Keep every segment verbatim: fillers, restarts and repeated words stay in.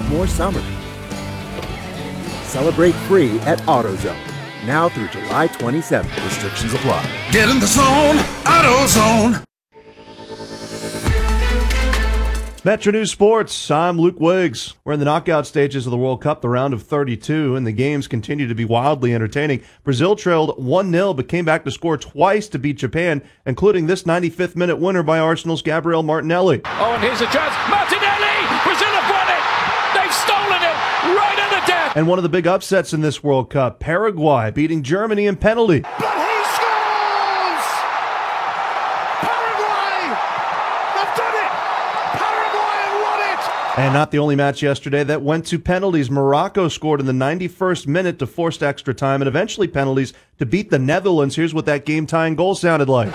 more summer. Celebrate free at AutoZone, now through July twenty-seventh. Restrictions apply. Get in the zone, AutoZone. Metro News Sports, I'm Luke Wiggs. We're in the knockout stages of the World Cup, the round of thirty-two, and the games continue to be wildly entertaining. Brazil trailed one nil, but came back to score twice to beat Japan, including this ninety-fifth minute winner by Arsenal's Gabriel Martinelli. Oh, and here's a chance. Martinelli! Brazil have won it! They've stolen it right at the death! And one of the big upsets in this World Cup, Paraguay beating Germany in penalty. But he scores! Paraguay have done it! Paraguay have won it! And not the only match yesterday that went to penalties. Morocco scored in the ninety-first minute to force extra time and eventually penalties to beat the Netherlands. Here's what that game-tying goal sounded like.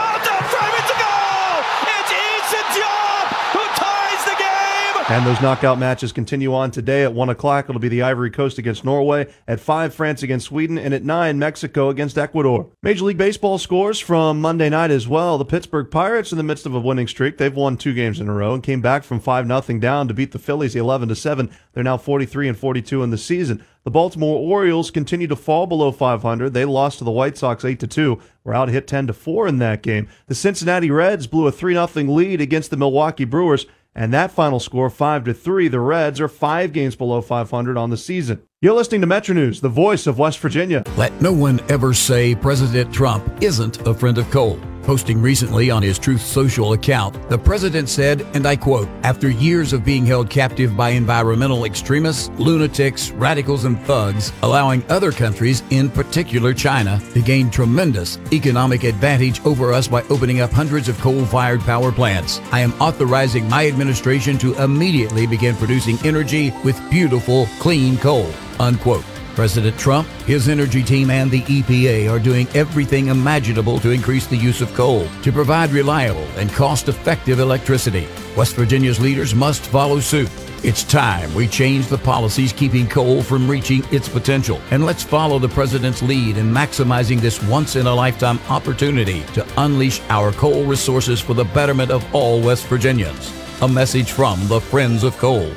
And those knockout matches continue on today. At one o'clock, it'll be the Ivory Coast against Norway. At five, France against Sweden. And at nine, Mexico against Ecuador. Major League Baseball scores from Monday night as well. The Pittsburgh Pirates in the midst of a winning streak. They've won two games in a row and came back from five nothing down to beat the Phillies eleven to seven. They're now forty-three and forty-two in the season. The Baltimore Orioles continue to fall below five hundred. They lost to the White Sox eight to two. Were out hit ten to four in that game. The Cincinnati Reds blew a three nothing lead against the Milwaukee Brewers. And that final score, five to three, the Reds are five games below five hundred on the season. You're listening to Metro News, the voice of West Virginia. Let no one ever say President Trump isn't a friend of coal. Posting recently on his Truth Social account, the president said, and I quote, "After years of being held captive by environmental extremists, lunatics, radicals, and thugs, allowing other countries, in particular China, to gain tremendous economic advantage over us by opening up hundreds of coal-fired power plants, I am authorizing my administration to immediately begin producing energy with beautiful, clean coal," unquote. President Trump, his energy team, and the E P A are doing everything imaginable to increase the use of coal to provide reliable and cost-effective electricity. West Virginia's leaders must follow suit. It's time we change the policies keeping coal from reaching its potential. And let's follow the president's lead in maximizing this once-in-a-lifetime opportunity to unleash our coal resources for the betterment of all West Virginians. A message from the Friends of Coal.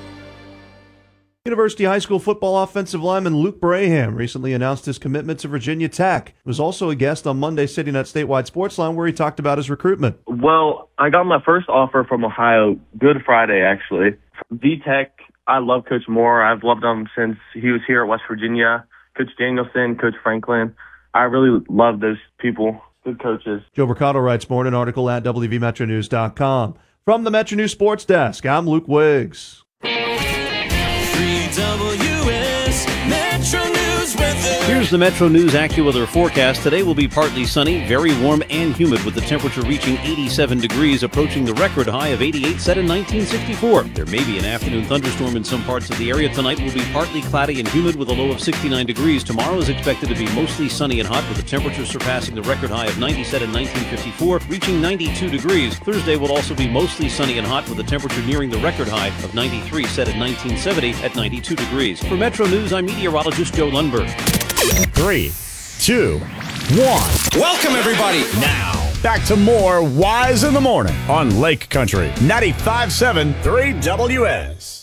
University High School football offensive lineman Luke Braham recently announced his commitment to Virginia Tech. He was also a guest on Monday's City Net Statewide Sportsline where he talked about his recruitment. Well, I got my first offer from Ohio Good Friday, actually. V-Tech, I love Coach Moore. I've loved him since he was here at West Virginia. Coach Danielson, Coach Franklin. I really love those people, good coaches. Joe Mercado writes more in an article at W V Metro News dot com. From the Metro News Sports Desk, I'm Luke Wiggs. W S Metro News weather. Here's the Metro News AccuWeather forecast. Today will be partly sunny, very warm and humid with the temperature reaching eighty-seven degrees, approaching the record high of eighty-eight set in nineteen sixty-four. There may be an afternoon thunderstorm in some parts of the area. Tonight will be partly cloudy and humid with a low of sixty-nine degrees. Tomorrow is expected to be mostly sunny and hot with the temperature surpassing the record high of ninety set in nineteen fifty-four, reaching ninety-two degrees. Thursday will also be mostly sunny and hot with the temperature nearing the record high of ninety-three set in nineteen seventy at ninety-two degrees. For Metro News, I'm meteorologist Joe Lundberg. Three, two, one. Welcome, everybody. Now, back to more Wise in the Morning on Lake Country ninety-five point seven three W S.